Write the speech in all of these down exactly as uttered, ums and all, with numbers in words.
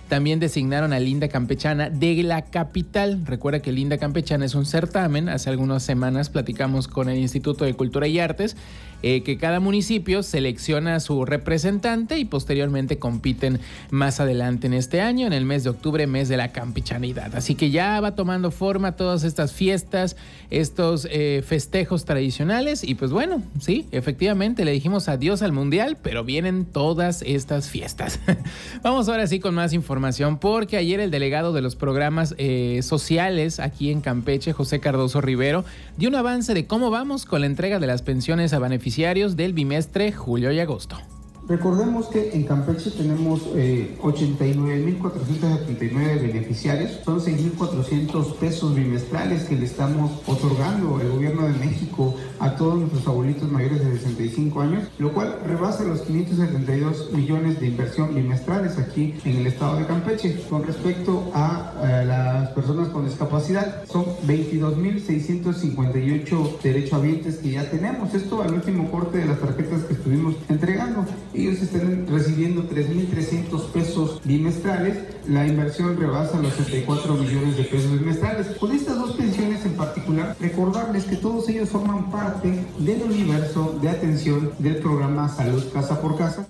también designaron a Linda Campechana de la capital. Recuerda que Linda Campechana es un certamen. Hace algunas semanas platicamos con el Instituto de Cultura y Artes eh, que cada municipio selecciona a su representante y posteriormente compiten más adelante en este año, en el mes de octubre, mes de la campechanidad. Así que ya va tomando forma todas estas fiestas, estos eh, festejos tradicionales y pues bueno, sí, efectivamente le dijimos adiós al mundial, pero vienen todas estas fiestas. Vamos ahora sí con más información, porque ayer el delegado de los programas eh, sociales aquí en Campeche, José Cardoso Rivero, dio un avance de cómo vamos con la entrega de las pensiones a beneficiarios del bimestre julio y agosto. Recordemos que en Campeche tenemos eh, ochenta y nueve mil cuatrocientos setenta y nueve beneficiarios, son seis mil cuatrocientos pesos bimestrales que le estamos otorgando el gobierno de México a todos nuestros abuelitos mayores de sesenta y cinco años, lo cual rebasa los quinientos setenta y dos millones de inversión bimestrales aquí en el estado de Campeche. Con respecto a, a las personas con discapacidad, son veintidós mil seiscientos cincuenta y ocho derechohabientes que ya tenemos, esto al último corte de las tarjetas que estuvimos entregando. Ellos están recibiendo tres mil trescientos pesos bimestrales, la inversión rebasa los setenta y cuatro millones de pesos bimestrales. Con estas dos pensiones en particular, recordarles que todos ellos forman parte del universo de atención del programa Salud Casa por Casa.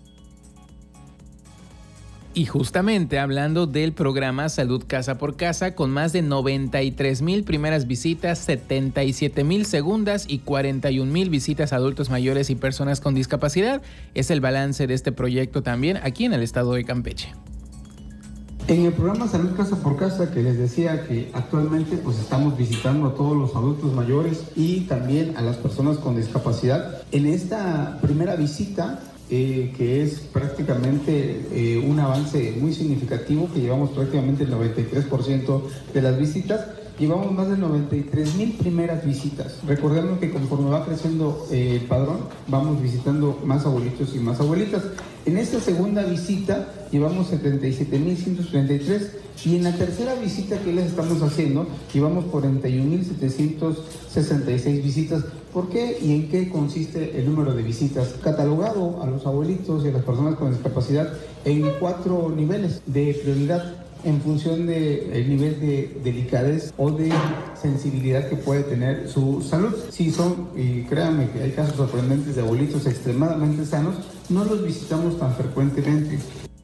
Y justamente hablando del programa Salud Casa por Casa, con más de noventa y tres mil primeras visitas, setenta y siete mil segundas y cuarenta y un mil visitas a adultos mayores y personas con discapacidad, es el balance de este proyecto también aquí en el estado de Campeche. En el programa Salud Casa por Casa, que les decía que actualmente pues estamos visitando a todos los adultos mayores y también a las personas con discapacidad, en esta primera visita, Eh, que es prácticamente eh, un avance muy significativo, que llevamos prácticamente el noventa y tres por ciento de las visitas, llevamos más de noventa y tres mil primeras visitas. Recordemos que conforme va creciendo eh, el padrón, vamos visitando más abuelitos y más abuelitas. En esta segunda visita llevamos setenta y siete mil ciento treinta y tres y en la tercera visita que les estamos haciendo llevamos cuarenta y un mil setecientos sesenta y seis visitas. ¿Por qué y en qué consiste el número de visitas? Catalogado a los abuelitos y a las personas con discapacidad en cuatro niveles de prioridad en función del nivel de delicadez o de sensibilidad que puede tener su salud. Si son, y créanme que hay casos sorprendentes de abuelitos extremadamente sanos, no los visitamos tan frecuentemente.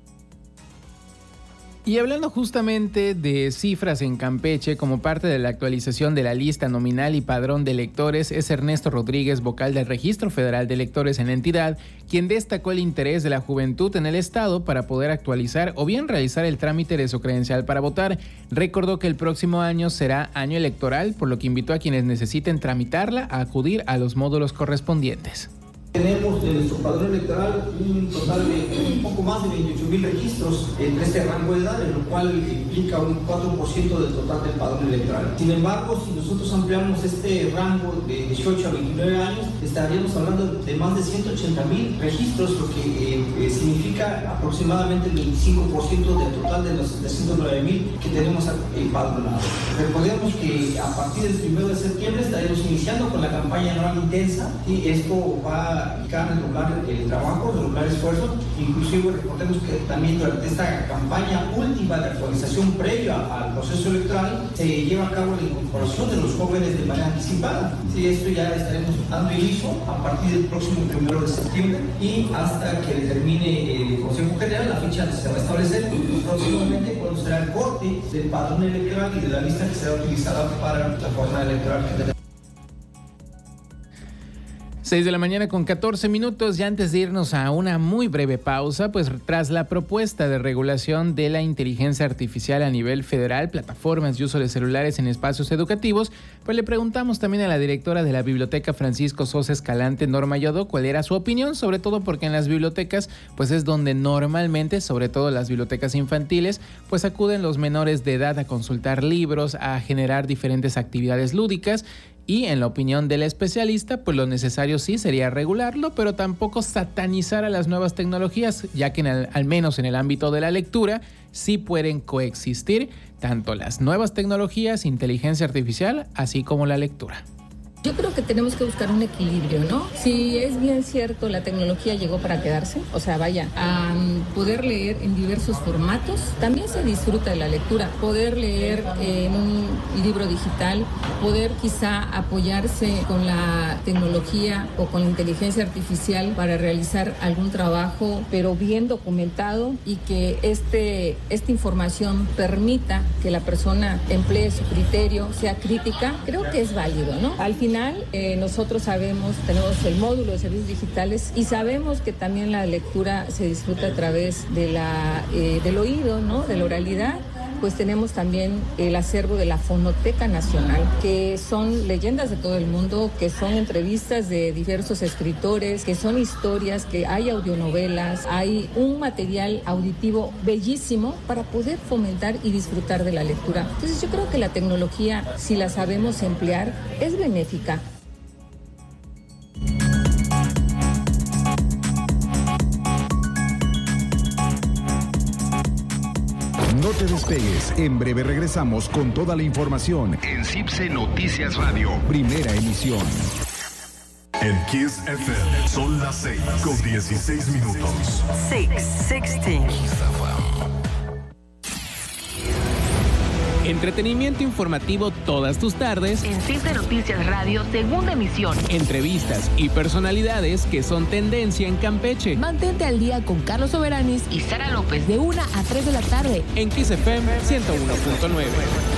Y hablando justamente de cifras en Campeche, como parte de la actualización de la lista nominal y padrón de electores, es Ernesto Rodríguez, vocal del Registro Federal de Electores en la entidad, quien destacó el interés de la juventud en el estado para poder actualizar o bien realizar el trámite de su credencial para votar. Recordó que el próximo año será año electoral, por lo que invitó a quienes necesiten tramitarla a acudir a los módulos correspondientes. Tenemos de nuestro padrón electoral un total de un poco más de veintiocho mil registros entre este rango de edad, lo cual implica un cuatro por ciento del total del padrón electoral. Sin embargo, si nosotros ampliamos este rango de dieciocho a veintinueve años, estaríamos hablando de más de ciento ochenta mil registros, lo que eh, significa aproximadamente el veinticinco por ciento del total de los setecientos nueve mil que tenemos empadronados. Recordemos que a partir del primero de septiembre estaremos iniciando con la campaña anual intensa y esto va a redoblar el trabajo, redoblar esfuerzos. Inclusive recordemos que también durante esta campaña última de actualización previa al proceso electoral se lleva a cabo la incorporación de los jóvenes de manera anticipada. Sí, esto ya estaremos dando inicio a partir del próximo primero de septiembre y hasta que determine el Consejo General la fecha que se va a establecer próximamente cuando será el corte del padrón electoral y de la lista que será utilizada para la jornada electoral que tenemos. seis de la mañana con catorce minutos, ya antes de irnos a una muy breve pausa, pues tras la propuesta de regulación de la inteligencia artificial a nivel federal, plataformas y uso de celulares en espacios educativos, pues le preguntamos también a la directora de la Biblioteca Francisco Sosa Escalante, Norma Yodo, cuál era su opinión, sobre todo porque en las bibliotecas pues es donde normalmente, sobre todo las bibliotecas infantiles, pues acuden los menores de edad a consultar libros, a generar diferentes actividades lúdicas. Y en la opinión del especialista, pues lo necesario sí sería regularlo, pero tampoco satanizar a las nuevas tecnologías, ya que en el, al menos en el ámbito de la lectura sí pueden coexistir tanto las nuevas tecnologías, inteligencia artificial, así como la lectura. Yo creo que tenemos que buscar un equilibrio, ¿no? Si es bien cierto, la tecnología llegó para quedarse, o sea, vaya, a poder leer en diversos formatos, también se disfruta de la lectura, poder leer en un libro digital, poder quizá apoyarse con la tecnología o con la inteligencia artificial para realizar algún trabajo, pero bien documentado, y que este, esta información permita que la persona emplee su criterio, sea crítica, creo que es válido, ¿no? Al final, eh, nosotros sabemos, tenemos el módulo de servicios digitales y sabemos que también la lectura se disfruta a través de la, eh, del oído, ¿no? De la oralidad. Pues tenemos también el acervo de la Fonoteca Nacional, que son leyendas de todo el mundo, que son entrevistas de diversos escritores, que son historias, que hay audionovelas, hay un material auditivo bellísimo para poder fomentar y disfrutar de la lectura. Entonces yo creo que la tecnología, si la sabemos emplear, es benéfica. No te despegues, en breve regresamos con toda la información en CIPSE Noticias Radio, primera emisión. En Kiss F M son las seis con dieciséis minutos. seis, dieciséis. Entretenimiento informativo todas tus tardes. En CIPSE Noticias Radio, segunda emisión. Entrevistas y personalidades que son tendencia en Campeche. Mantente al día con Carlos Soberanis y Sara López de una a tres de la tarde. En Kiss F M ciento uno punto nueve.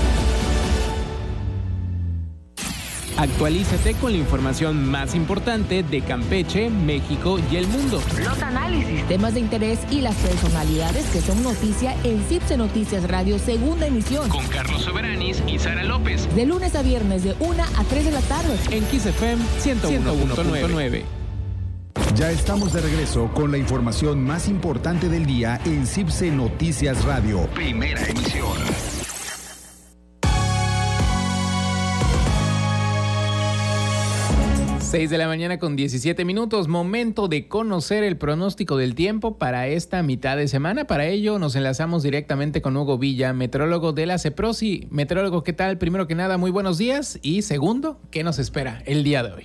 Actualízate con la información más importante de Campeche, México y el mundo. Los análisis, temas de interés y las personalidades que son noticia en CIPSE Noticias Radio, segunda emisión. Con Carlos Soberanis y Sara López. De lunes a viernes de una a tres de la tarde. En Kiss F M ciento uno punto nueve. Ya estamos de regreso con la información más importante del día en CIPSE Noticias Radio, primera emisión. seis de la mañana con diecisiete minutos, momento de conocer el pronóstico del tiempo para esta mitad de semana. Para ello nos enlazamos directamente con Hugo Villa, meteorólogo de la CEPROSI. Meteorólogo, ¿qué tal? Primero que nada, muy buenos días. Y segundo, ¿qué nos espera el día de hoy?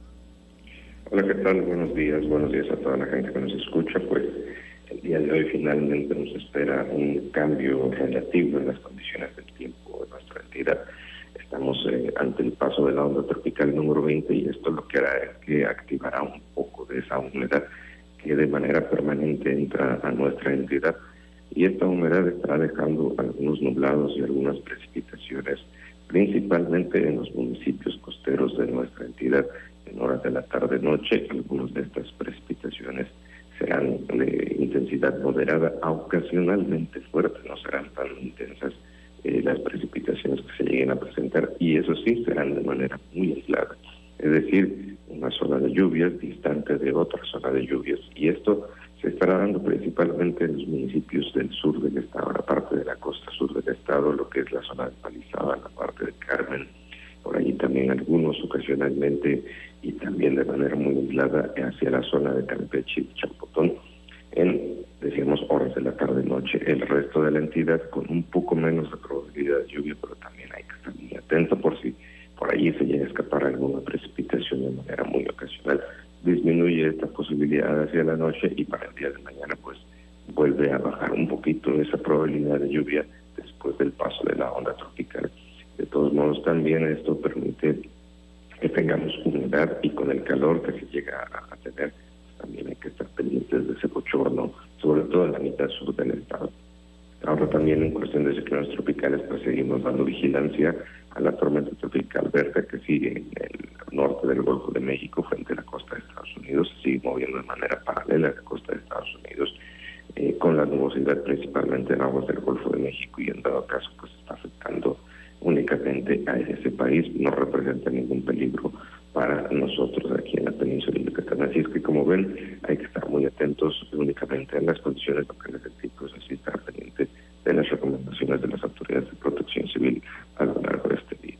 Hola, ¿qué tal? Buenos días, buenos días a toda la gente que nos escucha. Pues el día de hoy finalmente nos espera un cambio relativo en las condiciones del tiempo de nuestra entidad. Estamos eh, ante el paso de la onda tropical número veinte y esto lo que hará es que activará un poco de esa humedad que de manera permanente entra a nuestra entidad, y esta humedad estará dejando algunos nublados y algunas precipitaciones, principalmente en los municipios costeros de nuestra entidad en horas de la tarde-noche. Algunas de estas precipitaciones serán de intensidad moderada a ocasionalmente fuerte, no serán tan intensas Eh, las precipitaciones que se lleguen a presentar, y eso sí serán de manera muy aislada, es decir, una zona de lluvias distante de otra zona de lluvias, y esto se estará dando principalmente en los municipios del sur del estado, la parte de la costa sur del estado, lo que es la zona de Palizada, la parte de Carmen, por allí también algunos ocasionalmente, y también de manera muy aislada hacia la zona de Campeche y Champotón, en, decíamos, horas de la tarde-noche. El resto de la entidad con un poco menos de probabilidad de lluvia, pero también hay que estar muy atento por si por allí se llega a escapar alguna precipitación de manera muy ocasional. Disminuye esta posibilidad hacia la noche y para el día de mañana pues vuelve a bajar un poquito esa probabilidad de lluvia después del paso de la onda tropical. De todos modos, también esto permite que tengamos humedad, y con el calor que se llega a, a tener, también hay que estar pendientes de ese bochorno, sobre todo en la mitad sur del estado. Ahora también en cuestión de ciclones tropicales, pues seguimos dando vigilancia a la tormenta tropical Berta, que sigue en el norte del Golfo de México frente a la costa de Estados Unidos, se sigue moviendo de manera paralela a la costa de Estados Unidos, eh, con la nubosidad principalmente en aguas del Golfo de México, y en dado caso pues está afectando únicamente a ese país, no representa ningún peligro para nosotros aquí en la península de Yucatán. Así es que, como ven, hay que estar muy atentos únicamente en las condiciones locales del tiempo, es así, estar pendiente de las recomendaciones de las autoridades de protección civil a lo largo de este día.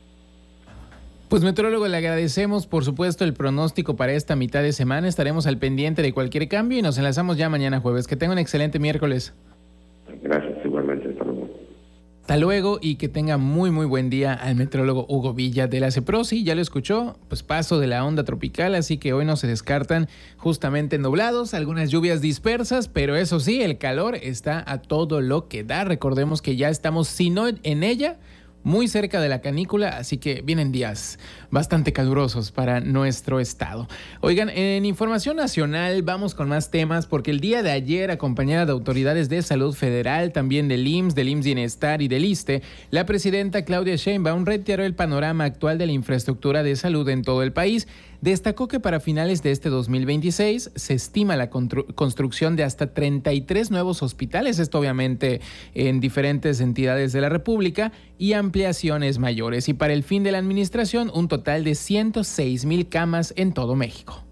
Pues, meteorólogo, le agradecemos, por supuesto, el pronóstico para esta mitad de semana. Estaremos al pendiente de cualquier cambio y nos enlazamos ya mañana jueves. Que tenga un excelente miércoles. Gracias, igualmente. Hasta luego. Hasta luego y que tenga muy muy buen día al meteorólogo Hugo Villa de la CEPROSI. Ya lo escuchó, pues paso de la onda tropical, así que hoy no se descartan justamente nublados, algunas lluvias dispersas, pero eso sí, el calor está a todo lo que da. Recordemos que ya estamos, si no en ella, muy cerca de la canícula, así que vienen días bastante calurosos para nuestro estado. Oigan, en información nacional vamos con más temas porque el día de ayer, acompañada de autoridades de salud federal, también del I M S S, del I M S S Bienestar y del ISSSTE, la presidenta Claudia Sheinbaum reiteró el panorama actual de la infraestructura de salud en todo el país. Destacó que para finales de este dos mil veintiséis se estima la construcción de hasta treinta y tres nuevos hospitales, esto obviamente en diferentes entidades de la República, y ampliaciones mayores. Y para el fin de la administración, un total de ciento seis mil camas en todo México.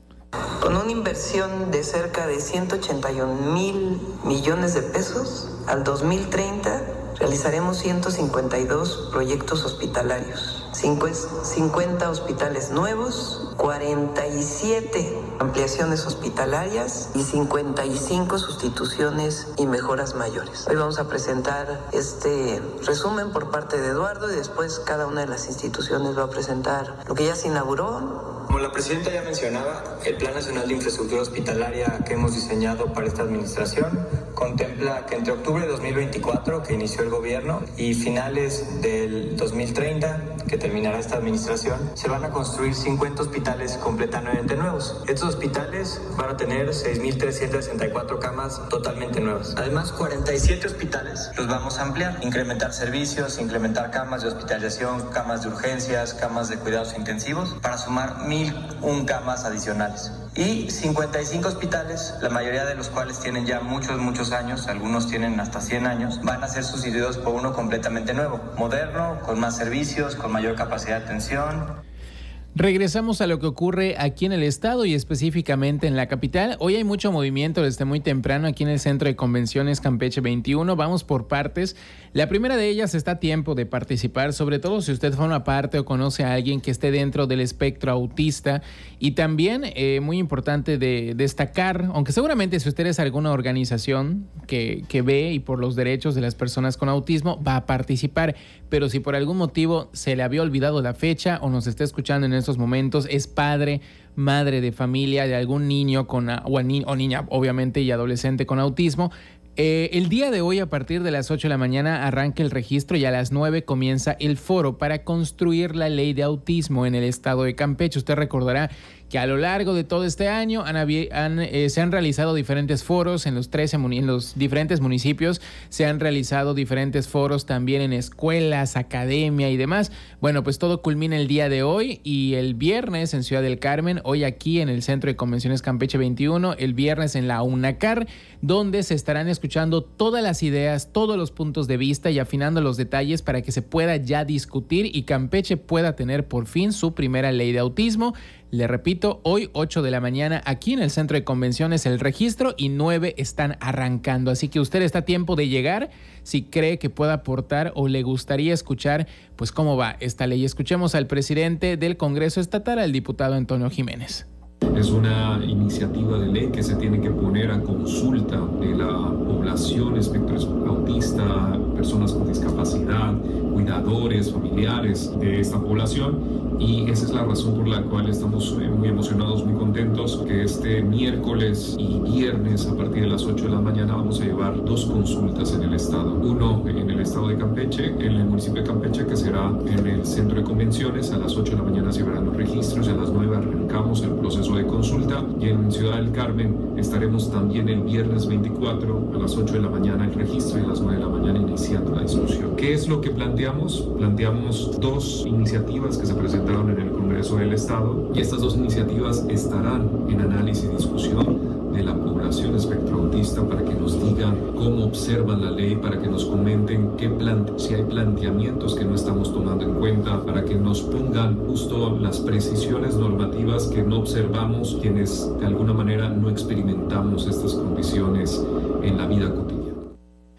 Con una inversión de cerca de ciento ochenta y un mil millones de pesos, al dos mil treinta realizaremos ciento cincuenta y dos proyectos hospitalarios, cincuenta hospitales nuevos, cuarenta y siete ampliaciones hospitalarias y cincuenta y cinco sustituciones y mejoras mayores. Hoy vamos a presentar este resumen por parte de Eduardo y después cada una de las instituciones va a presentar lo que ya se inauguró. Como la presidenta ya mencionaba, el Plan Nacional de Infraestructura Hospitalaria que hemos diseñado para esta administración contempla que entre octubre de dos mil veinticuatro, que inició el gobierno, y finales del dos mil treinta, que terminará esta administración, se van a construir cincuenta hospitales completamente nuevos. Estos hospitales van a tener seis mil trescientas sesenta y cuatro camas totalmente nuevas. Además, cuarenta y siete hospitales los vamos a ampliar, incrementar servicios, incrementar camas de hospitalización, camas de urgencias, camas de cuidados intensivos, para sumar mil una camas adicionales. Y cincuenta y cinco hospitales, la mayoría de los cuales tienen ya muchos, muchos años, algunos tienen hasta cien años, van a ser sustituidos por uno completamente nuevo, moderno, con más servicios, con mayor capacidad de atención. Regresamos a lo que ocurre aquí en el estado y específicamente en la capital. Hoy hay mucho movimiento desde muy temprano aquí en el Centro de Convenciones Campeche veintiuno. Vamos por partes. La primera de ellas está a tiempo de participar, sobre todo si usted forma parte o conoce a alguien que esté dentro del espectro autista. Y también, eh, muy importante de destacar, aunque seguramente si usted es alguna organización que, que ve y por los derechos de las personas con autismo, va a participar. Pero si por algún motivo se le había olvidado la fecha o nos está escuchando en estos momentos, es padre, madre de familia de algún niño con, o, ni, o niña, obviamente, y adolescente con autismo, Eh, el día de hoy, a partir de las ocho de la mañana, arranca el registro y a las nueve comienza el foro para construir la ley de autismo en el estado de Campeche. Usted recordará que a lo largo de todo este año han, han, eh, se han realizado diferentes foros en los, trece, en los diferentes municipios, se han realizado diferentes foros también en escuelas, academia y demás. Bueno, pues todo culmina el día de hoy y el viernes en Ciudad del Carmen, hoy aquí en el Centro de Convenciones Campeche veintiuno, el viernes en la UNACAR, donde se estarán escuchando todas las ideas, todos los puntos de vista y afinando los detalles para que se pueda ya discutir y Campeche pueda tener por fin su primera ley de autismo. Le repito, hoy ocho de la mañana aquí en el Centro de Convenciones el registro y nueve están arrancando. Así que usted está a tiempo de llegar si cree que pueda aportar o le gustaría escuchar pues cómo va esta ley. Escuchemos al presidente del Congreso Estatal, al diputado Antonio Jiménez. Es una iniciativa de ley que se tiene que poner a consulta de la población espectro autista, personas con discapacidad, cuidadores, familiares de esta población, y esa es la razón por la cual estamos muy emocionados, muy contentos que este miércoles y viernes a partir de las ocho de la mañana vamos a llevar dos consultas en el estado. Uno en el estado de Campeche, en el municipio de Campeche, que será en el Centro de Convenciones. A las ocho de la mañana se verán los registros y a las nueve arrancamos el proceso de consulta, y en Ciudad del Carmen estaremos también el viernes veinticuatro a las ocho de la mañana el registro y a las nueve de la mañana iniciando la discusión. ¿Qué es lo que planteamos? Planteamos dos iniciativas que se presentaron en el Congreso del Estado, y estas dos iniciativas estarán en análisis y discusión de la población espectro autista para que nos digan cómo observan la ley, para que nos comenten qué plante- si hay planteamientos que no estamos tomando en cuenta, para que nos pongan justo las precisiones normativas que no observamos quienes de alguna manera no experimentamos estas condiciones en la vida cotidiana.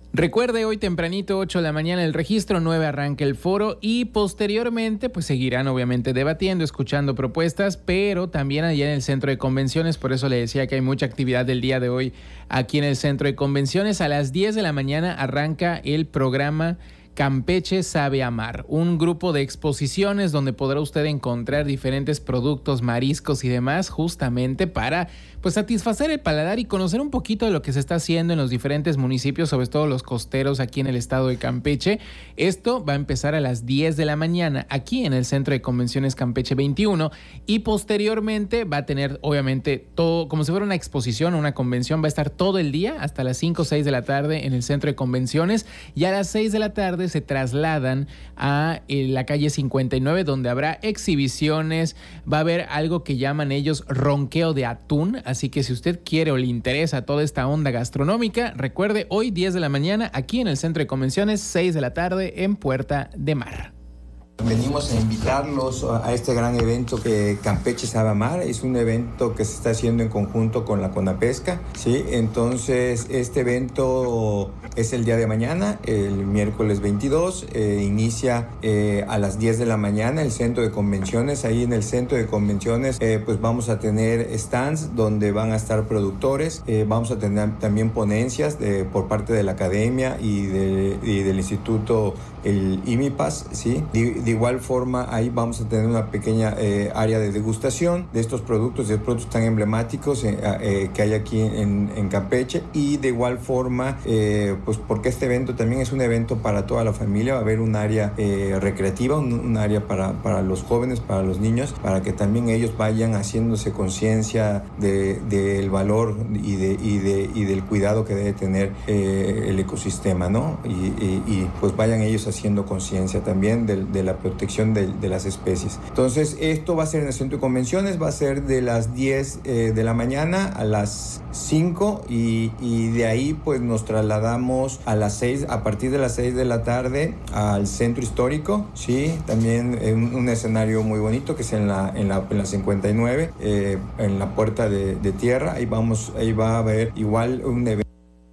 Recuerde, hoy tempranito, ocho de la mañana el registro, nueve arranca el foro y posteriormente pues seguirán obviamente debatiendo, escuchando propuestas, pero también allá en el centro de convenciones, por eso le decía que hay mucha actividad del día de hoy aquí en el centro de convenciones. A las diez de la mañana arranca el programa Campeche Sabe Amar, un grupo de exposiciones donde podrá usted encontrar diferentes productos, mariscos y demás, justamente para pues satisfacer el paladar y conocer un poquito de lo que se está haciendo en los diferentes municipios, sobre todo los costeros aquí en el estado de Campeche. Esto va a empezar a las diez de la mañana aquí en el Centro de Convenciones Campeche veintiuno y posteriormente va a tener obviamente todo, como si fuera una exposición o una convención, va a estar todo el día hasta las cinco o seis de la tarde en el Centro de Convenciones y a las seis de la tarde se trasladan a eh, la calle cincuenta y nueve, donde habrá exhibiciones, va a haber algo que llaman ellos ronqueo de atún, así que si usted quiere o le interesa toda esta onda gastronómica, recuerde, hoy diez de la mañana aquí en el Centro de Convenciones, seis de la tarde en Puerta de Mar. Venimos a invitarlos a este gran evento que Campeche Sabe Amar. Es un evento que se está haciendo en conjunto con la CONAPESCA, ¿sí? Entonces, este evento es el día de mañana, el miércoles veintidós. Eh, inicia eh, a las diez de la mañana el centro de convenciones. Ahí en el centro de convenciones, eh, pues vamos a tener stands donde van a estar productores. Eh, vamos a tener también ponencias de, por parte de la academia y, de, y del instituto, el IMIPAS, ¿sí? De, de igual forma, ahí vamos a tener una pequeña eh, área de degustación de estos productos, de productos tan emblemáticos eh, eh, que hay aquí en, en Campeche. Y de igual forma, eh, pues porque este evento también es un evento para toda la familia, va a haber un área eh, recreativa, un, un área para, para los jóvenes, para los niños, para que también ellos vayan haciéndose conciencia del de, valor y, de, y, de, y del cuidado que debe tener eh, el ecosistema, ¿no? Y, y, y pues vayan ellos haciendo conciencia también de, de la protección de, de las especies. Entonces, esto va a ser en el centro de convenciones, va a ser de las diez eh, de la mañana a las cinco y, y de ahí pues nos trasladamos a las seis, a partir de las seis de la tarde al centro histórico, sí, también en un escenario muy bonito que es en la, en la, en la cincuenta y nueve, eh, en la Puerta de, de Tierra. Ahí vamos, ahí va a haber igual un evento.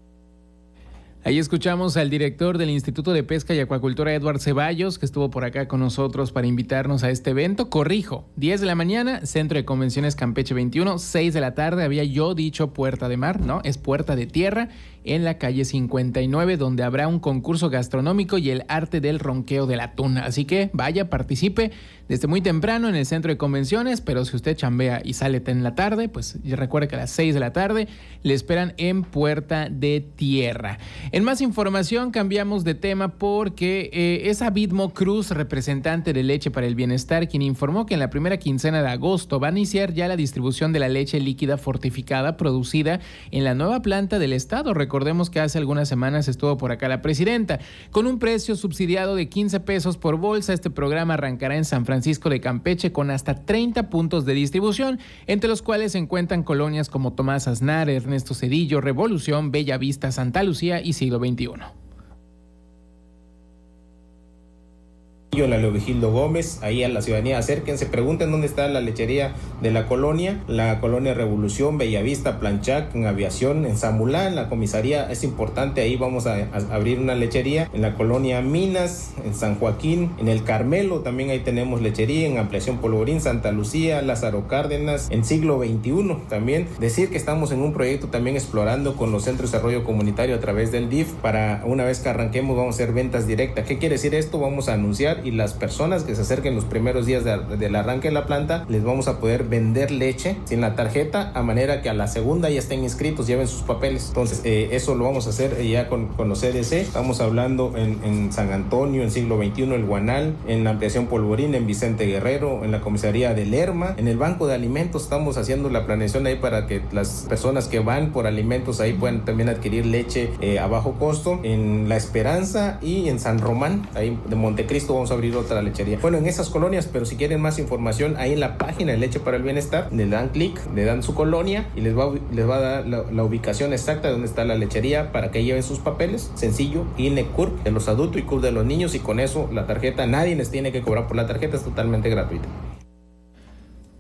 Ahí escuchamos al director del Instituto de Pesca y Acuacultura, Edward Ceballos, que estuvo por acá con nosotros para invitarnos a este evento. Corrijo, diez de la mañana, Centro de Convenciones Campeche veintiuno, seis de la tarde, había yo dicho Puerta de Mar, ¿no? Es Puerta de Tierra, en la calle cincuenta y nueve, donde habrá un concurso gastronómico y el arte del ronqueo del atún. Así que vaya, participe desde muy temprano en el Centro de Convenciones, pero si usted chambea y sale en la tarde, pues recuerde que a las seis de la tarde le esperan en Puerta de Tierra. En más información, cambiamos de tema porque eh, es Abidmo Cruz, representante de Leche para el Bienestar, quien informó que en la primera quincena de agosto va a iniciar ya la distribución de la leche líquida fortificada producida en la nueva planta del estado. Recordemos que hace algunas semanas estuvo por acá la presidenta. Con un precio subsidiado de quince pesos por bolsa, este programa arrancará en San Francisco de Campeche con hasta treinta puntos de distribución, entre los cuales se encuentran colonias como Tomás Aznar, Ernesto Zedillo, Revolución, Bella Vista, Santa Lucía y Siglo veintiuno. En la Leovigildo Gómez, ahí a la ciudadanía, acérquense, pregunten dónde está la lechería de la colonia, la colonia Revolución, Bellavista, Planchac, en Aviación, en Zamulá, en la comisaría, es importante, ahí vamos a, a abrir una lechería, en la colonia Minas, en San Joaquín, en el Carmelo, también ahí tenemos lechería, en Ampliación Polvorín, Santa Lucía, Lázaro Cárdenas, en Siglo veintiuno, también decir que estamos en un proyecto también explorando con los centros de desarrollo comunitario a través del D I F, para una vez que arranquemos vamos a hacer ventas directas. ¿Qué quiere decir esto? Vamos a anunciar y las personas que se acerquen los primeros días de, del arranque de la planta, les vamos a poder vender leche sin la tarjeta, a manera que a la segunda ya estén inscritos, lleven sus papeles. Entonces, eh, eso lo vamos a hacer ya con, con los C D C. Estamos hablando en, en San Antonio, en Siglo veintiuno, el Guanal, en la Ampliación Polvorín, en Vicente Guerrero, en la comisaría de Lerma, en el Banco de Alimentos. Estamos haciendo la planeación ahí para que las personas que van por alimentos ahí puedan también adquirir leche eh, a bajo costo. En La Esperanza y en San Román, ahí de Montecristo, vamos a abrir otra lechería. Bueno, en esas colonias, pero si quieren más información, ahí en la página de Leche para el Bienestar, le dan clic, le dan su colonia y les va, les va a dar la, la ubicación exacta de donde está la lechería para que lleven sus papeles. Sencillo, I N E, C U R P de los adultos y C U R P de los niños, y con eso la tarjeta, nadie les tiene que cobrar por la tarjeta, es totalmente gratuita.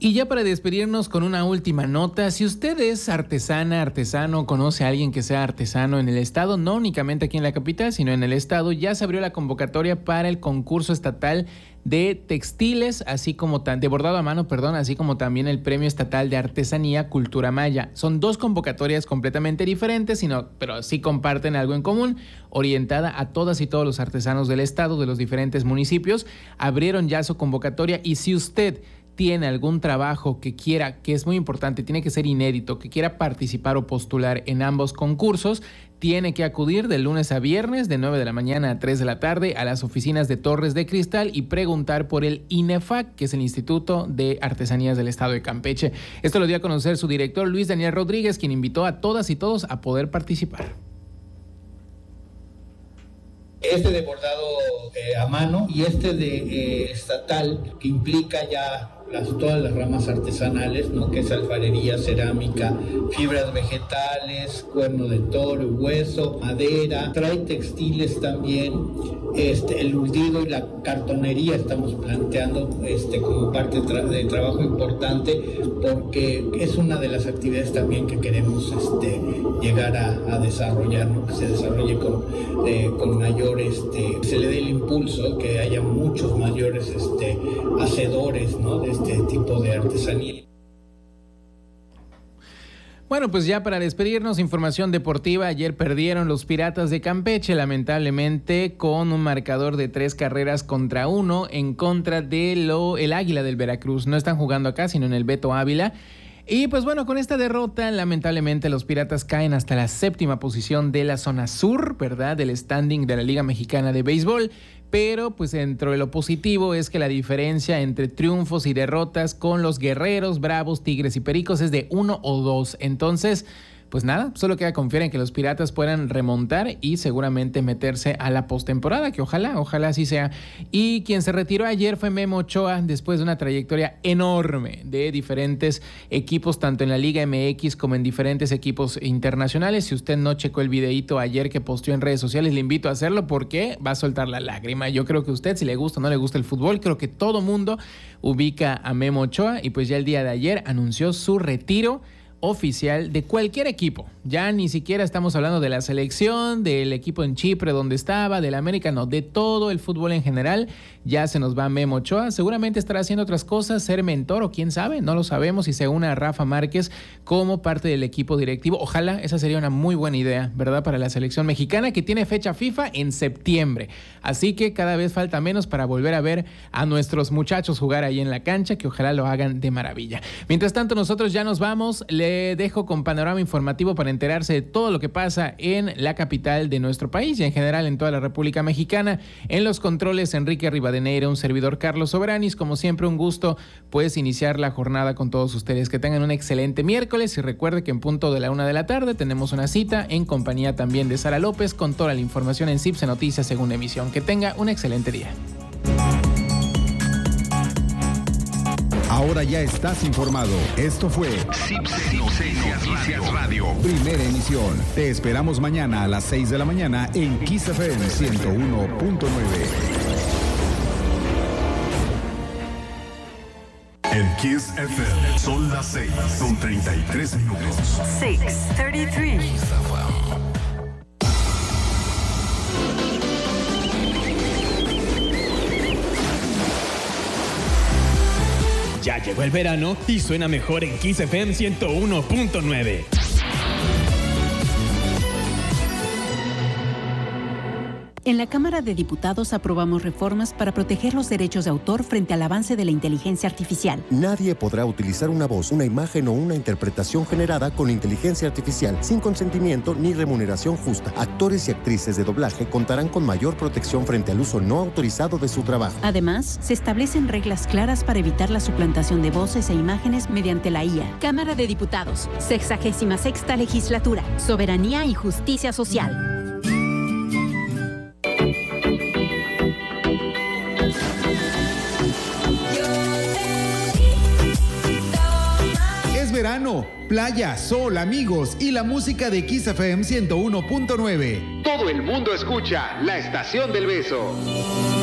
Y ya para despedirnos con una última nota, si usted es artesana, artesano, conoce a alguien que sea artesano en el estado, no únicamente aquí en la capital, sino en el estado, ya se abrió la convocatoria para el concurso estatal de textiles, así como tan, de bordado a mano, perdón, así como también el Premio Estatal de Artesanía Cultura Maya. Son dos convocatorias completamente diferentes, sino, pero sí comparten algo en común, orientada a todas y todos los artesanos del estado, de los diferentes municipios. Abrieron ya su convocatoria y si usted tiene algún trabajo que quiera, que es muy importante, tiene que ser inédito, que quiera participar o postular en ambos concursos, tiene que acudir de lunes a viernes de nueve de la mañana a tres de la tarde a las oficinas de Torres de Cristal y preguntar por el INEFAC, que es el Instituto de Artesanías del Estado de Campeche. Esto lo dio a conocer su director Luis Daniel Rodríguez, quien invitó a todas y todos a poder participar. Este de bordado eh, a mano y este de eh, estatal, que implica ya las, todas las ramas artesanales, ¿no? Que es alfarería, cerámica, fibras vegetales, cuerno de toro, hueso, madera, trae textiles también, este, el urdido y la cartonería estamos planteando este, como parte de, tra- de trabajo importante, porque es una de las actividades también que queremos este, llegar a, a desarrollar, ¿no? Que se desarrolle con, eh, con mayor, este, se le dé el impulso, que haya muchos mayores este, hacedores, ¿no? De este tipo de artesanía. Bueno, pues ya para despedirnos, información deportiva. Ayer perdieron los Piratas de Campeche, lamentablemente, con un marcador de tres carreras contra uno en contra de lo, el Águila del Veracruz. No están jugando acá, sino en el Beto Ávila. Y pues bueno, con esta derrota, lamentablemente los Piratas caen hasta la séptima posición de la zona sur, ¿verdad? Del standing de la Liga Mexicana de Béisbol. Pero pues dentro de lo positivo es que la diferencia entre triunfos y derrotas con los Guerreros, Bravos, Tigres y Pericos es de uno o dos. Entonces, pues nada, solo queda confiar en que los Piratas puedan remontar y seguramente meterse a la postemporada, que ojalá, ojalá así sea. Y quien se retiró ayer fue Memo Ochoa, después de una trayectoria enorme de diferentes equipos, tanto en la Liga M X como en diferentes equipos internacionales. Si usted no checó el videíto ayer que posteó en redes sociales, le invito a hacerlo porque va a soltar la lágrima. Yo creo que a usted, si le gusta o no le gusta el fútbol, creo que todo mundo ubica a Memo Ochoa y pues ya el día de ayer anunció su retiro oficial de cualquier equipo. Ya ni siquiera estamos hablando de la selección, del equipo en Chipre donde estaba, del América, no, de todo el fútbol en general. Ya se nos va Memo Ochoa, seguramente estará haciendo otras cosas, ser mentor o quién sabe, no lo sabemos, y se une a Rafa Márquez como parte del equipo directivo. Ojalá, esa sería una muy buena idea, ¿verdad? Para la selección mexicana, que tiene fecha FIFA en septiembre, así que cada vez falta menos para volver a ver a nuestros muchachos jugar ahí en la cancha, que ojalá lo hagan de maravilla. Mientras tanto, nosotros ya nos vamos. Le dejo con panorama informativo para enterarse de todo lo que pasa en la capital de nuestro país y en general en toda la República Mexicana. En los controles, Enrique Rivadeneira, un servidor Carlos Soberanis. Como siempre, un gusto pues iniciar la jornada con todos ustedes. Que tengan un excelente miércoles y recuerde que en punto de la una de la tarde tenemos una cita en compañía también de Sara López con toda la información en Cipse Noticias Segunda Emisión. Que tenga un excelente día. Ahora ya estás informado. Esto fue Cipse Noticias Radio. Primera emisión. Te esperamos mañana a las seis de la mañana en Kiss F M ciento uno punto nueve. En Kiss F M son las seis con treinta y tres minutos. seis treinta y tres. Ya llegó el verano y suena mejor en Kiss F M ciento uno punto nueve. En la Cámara de Diputados aprobamos reformas para proteger los derechos de autor frente al avance de la inteligencia artificial. Nadie podrá utilizar una voz, una imagen o una interpretación generada con inteligencia artificial sin consentimiento ni remuneración justa. Actores y actrices de doblaje contarán con mayor protección frente al uso no autorizado de su trabajo. Además, se establecen reglas claras para evitar la suplantación de voces e imágenes mediante la I A. Cámara de Diputados, sexagésima sexta legislatura, soberanía y justicia social. Verano, playa, sol, amigos y la música de Kiss F M ciento uno punto nueve. Todo el mundo escucha La Estación del Beso.